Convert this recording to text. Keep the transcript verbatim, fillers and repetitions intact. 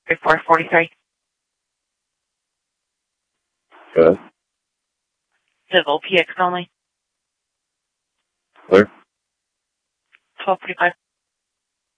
four forty-three. Good. Civil P X only. Clear. twelve forty-five.